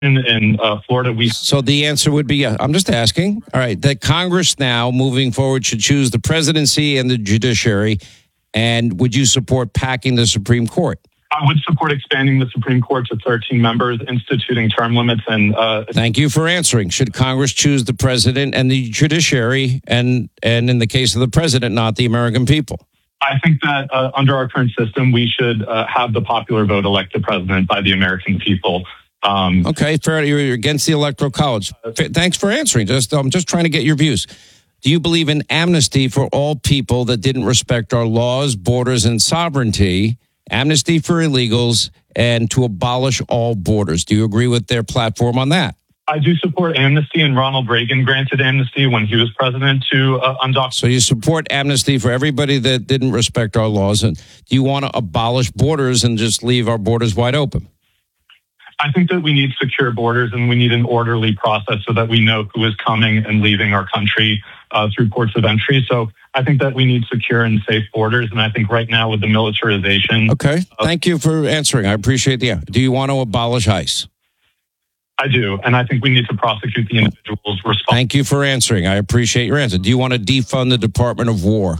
in Florida. So the answer would be yes. I'm just asking. All right, that Congress now, moving forward, should choose the presidency and the judiciary. And would you support packing the Supreme Court? I would support expanding the Supreme Court to 13 members, instituting term limits, and Thank you for answering. Should Congress choose the president and the judiciary, and in the case of the president, not the American people? I think that under our current system, we should have the popular vote elect the president by the American people. Okay, fair. You're against the Electoral College. Thanks for answering. I'm just trying to get your views. Do you believe in amnesty for all people that didn't respect our laws, borders, and sovereignty? Amnesty for illegals, and to abolish all borders. Do you agree with their platform on that? I do support amnesty, and Ronald Reagan granted amnesty when he was president to undocumented. So you support amnesty for everybody that didn't respect our laws, and do you want to abolish borders and just leave our borders wide open? I think that we need secure borders, and we need an orderly process so that we know who is coming and leaving our country through ports of entry. So I think that we need secure and safe borders. And I think right now with the militarization. Okay. Thank you for answering. I appreciate the answer. Do you want to abolish ICE? I do. And I think we need to prosecute the individuals responsible. Thank you for answering. I appreciate your answer. Do you want to defund the Department of War?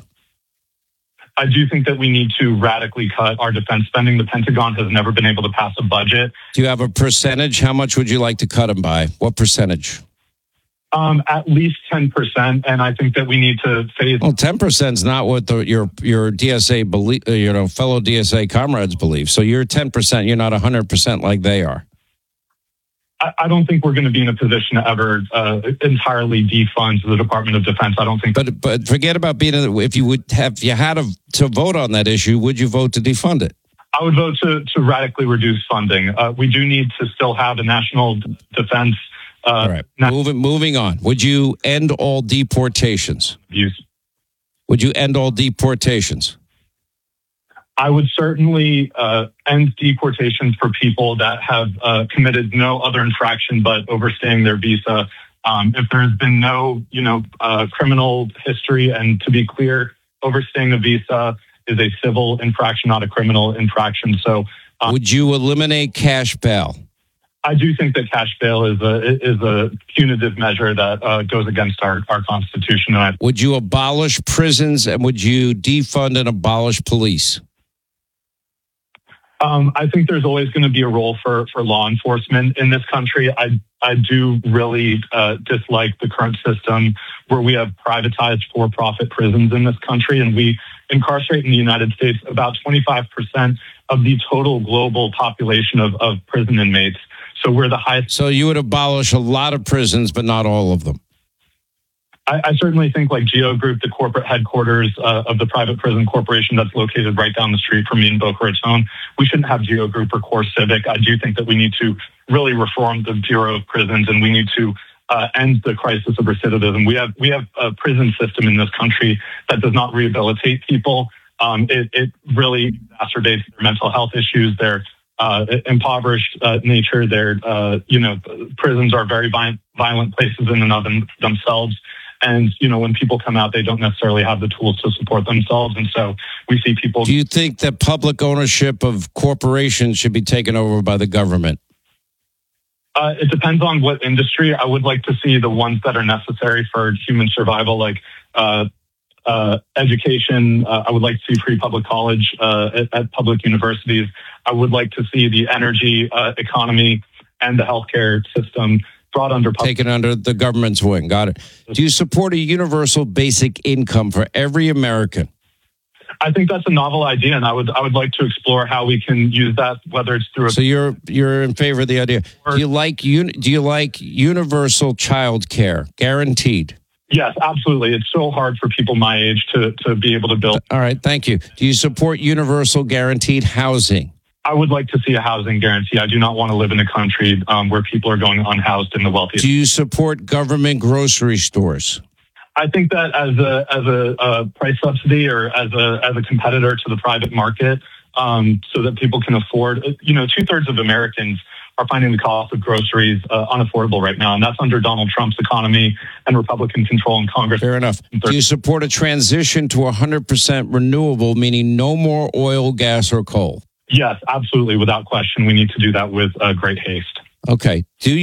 I do think that we need to radically cut our defense spending. The Pentagon has never been able to pass a budget. Do you have a percentage? How much would you like to cut them by? What percentage? At least 10%, and I think that we need to phase. Well, 10% is not what your DSA believe, fellow DSA comrades believe. So you're 10%. You're not 100% like they are. I don't think we're going to be in a position to ever entirely defund the Department of Defense. I don't think. But forget about being. If you had to vote on that issue, would you vote to defund it? I would vote to radically reduce funding. We do need to still have a national defense. All right. Moving on. Would you end all deportations? Would you end all deportations? I would certainly end deportations for people that have committed no other infraction but overstaying their visa. If there's been no, criminal history, and to be clear, overstaying a visa is a civil infraction, not a criminal infraction. So, would you eliminate cash bail? I do think that cash bail is a punitive measure that goes against our Constitution. Would you abolish prisons, and would you defund and abolish police? I think there's always going to be a role for law enforcement in this country. I do really dislike the current system where we have privatized for-profit prisons in this country, and we incarcerate in the United States about 25% of the total global population of prison inmates. So we're the highest. So you would abolish a lot of prisons, but not all of them. I certainly think like Geo Group, the corporate headquarters of the private prison corporation that's located right down the street from me in Boca Raton, we shouldn't have Geo Group or Core Civic. I do think that we need to really reform the Bureau of Prisons, and we need to end the crisis of recidivism. We have a prison system in this country that does not rehabilitate people. It really exacerbates their mental health issues, their impoverished nature. Their prisons are very violent places in and of themselves. And, when people come out, they don't necessarily have the tools to support themselves. And so we see people. Do you think that public ownership of corporations should be taken over by the government? It depends on what industry. I would like to see the ones that are necessary for human survival, like education. I would like to see free public college at public universities. I would like to see the energy economy and the healthcare system brought under taken under the government's wing. Got it. Do you support a universal basic income for every American? I think that's a novel idea, and I would like to explore how we can use that, whether it's through. So you're in favor of the idea. Do you like universal child care, guaranteed? Yes, absolutely. It's so hard for people my age to be able to build. All right, thank you. Do you support universal guaranteed housing? I would like to see a housing guarantee. I do not want to live in a country where people are going unhoused in the wealthiest. Do you support government grocery stores? I think that as a price subsidy or as a competitor to the private market, so that people can afford. 2/3 of Americans are finding the cost of groceries unaffordable right now, and that's under Donald Trump's economy and Republican control in Congress. Fair enough. Do you support a transition to 100% renewable, meaning no more oil, gas, or coal? Yes, absolutely. Without question, we need to do that with great haste. Okay. Do